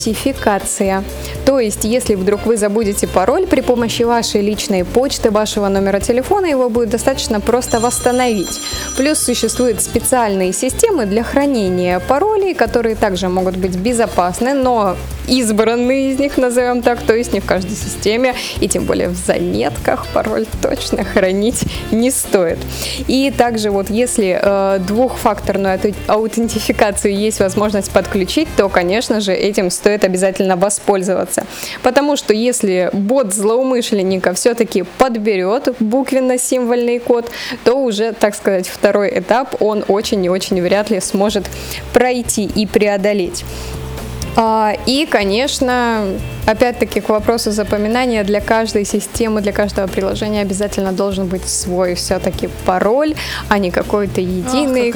Аутентификация. То есть, если вдруг вы забудете пароль, при помощи вашей личной почты, вашего номера телефона, его будет достаточно просто восстановить. Плюс существуют специальные системы для хранения паролей, которые также могут быть безопасны, но избранные из них, назовем так, то есть не в каждой системе, и тем более в заметках пароль точно хранить не стоит. И также вот если двухфакторную аутентификацию есть возможность подключить, то, конечно же, этим стоит обязательно воспользоваться. Потому что если бот злоумышленника все-таки подберет буквенно-символьный код, то уже, так сказать, второй этап он очень и очень вряд ли сможет пройти и преодолеть. И, конечно, опять-таки к вопросу запоминания, для каждой системы, для каждого приложения обязательно должен быть свой все-таки пароль, а не какой-то единый, в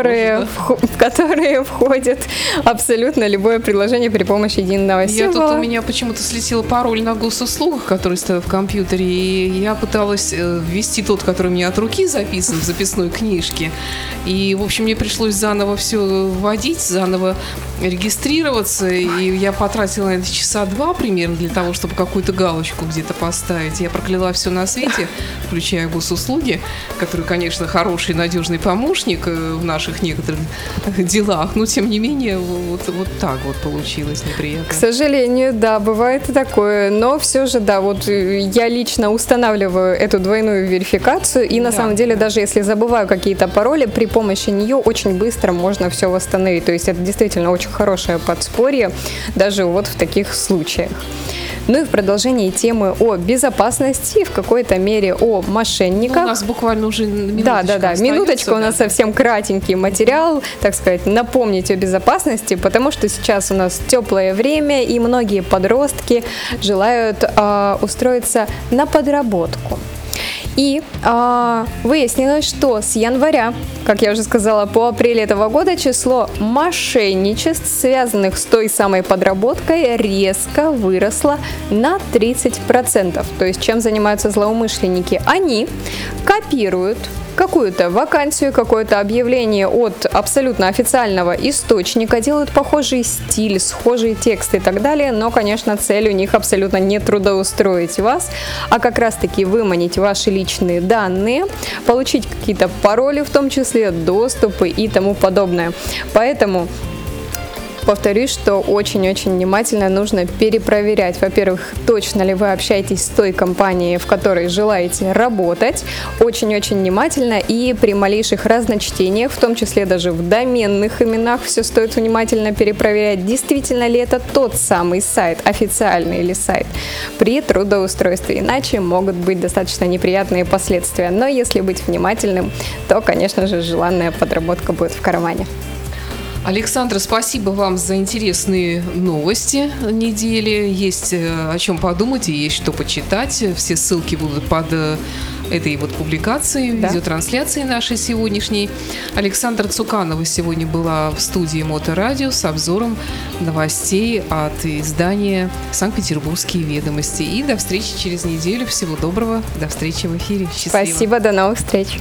который входит абсолютно любое приложение при помощи единого символа. У меня почему-то слетел пароль на госуслугах, который стоит в компьютере, и я пыталась ввести тот, который у меня от руки записан в записной книжке. И, в общем, мне пришлось заново все вводить, заново регистрироваться, и я потратила на это часа 2 примерно для того, чтобы какую-то галочку где-то поставить. Я прокляла все на свете, включая госуслуги, которые, конечно, хороший, надежный помощник в наших некоторых делах, но, тем не менее, вот так вот получилось неприятно. К сожалению, да, бывает и такое, но все же, да, вот я лично устанавливаю эту двойную верификацию, и на самом деле, даже если забываю какие-то пароли, при помощи нее очень быстро можно все восстановить, то есть это действительно очень хорошее подспорье, даже вот в таких случаях. Ну и в продолжении темы о безопасности, в какой-то мере о мошенниках. У нас буквально уже минуточка. Да. Минуточка, у нас совсем кратенький материал, так сказать, напомнить о безопасности, потому что сейчас у нас теплое время, и многие подростки желают устроиться на подработку. И выяснилось, что с января, как я уже сказала, по апрель этого года число мошенничеств, связанных с той самой подработкой, резко выросло на 30%. То есть чем занимаются злоумышленники? Они копируют какую-то вакансию, какое-то объявление от абсолютно официального источника, делают похожий стиль, схожий текст и так далее, но, конечно, цель у них абсолютно не трудоустроить вас, а как раз-таки выманить ваши личные данные, получить какие-то пароли, в том числе доступы и тому подобное. Поэтому повторюсь, что очень-очень внимательно нужно перепроверять, во-первых, точно ли вы общаетесь с той компанией, в которой желаете работать, очень-очень внимательно, и при малейших разночтениях, в том числе даже в доменных именах, все стоит внимательно перепроверять, действительно ли это тот самый сайт, официальный или сайт, при трудоустройстве, иначе могут быть достаточно неприятные последствия. Но если быть внимательным, то, конечно же, желанная подработка будет в кармане. Александра, спасибо вам за интересные новости недели. Есть о чем подумать и есть что почитать. Все ссылки будут под этой вот публикацией, видеотрансляции нашей сегодняшней. Александра Цуканова сегодня была в студии Моторадио с обзором новостей от издания «Санкт-Петербургские ведомости». И до встречи через неделю. Всего доброго. До встречи в эфире. Счастливо. Спасибо, до новых встреч.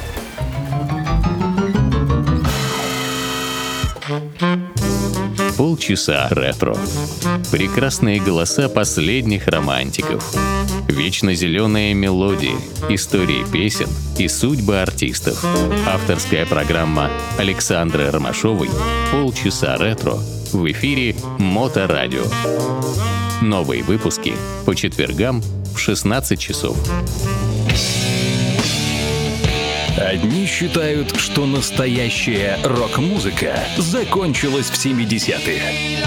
Полчаса ретро. Прекрасные голоса последних романтиков. Вечно зеленые мелодии, истории песен и судьбы артистов. Авторская программа Александры Ромашовой «Полчаса ретро» в эфире Моторадио. Новые выпуски по четвергам в 16 часов. Одни считают, что настоящая рок-музыка закончилась в 70-е.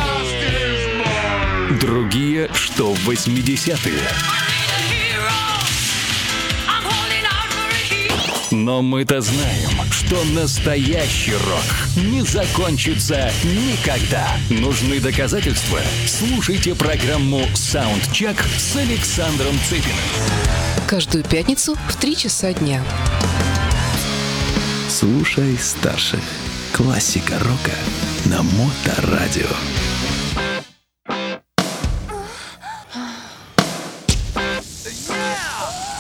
Другие, что в 80-е. Но мы-то знаем, что настоящий рок не закончится никогда. Нужны доказательства? Слушайте программу «Саундчек» с Александром Цыпиным. Каждую пятницу в 3 часа дня. Слушай старших. Классика рока на Моторадио.